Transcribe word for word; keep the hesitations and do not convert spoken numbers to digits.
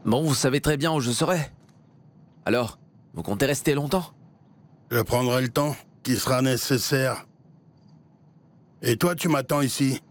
Bon, vous savez très bien où je serai. Alors, vous comptez rester longtemps? Je prendrai le temps qui sera nécessaire. Et toi, tu m'attends ici?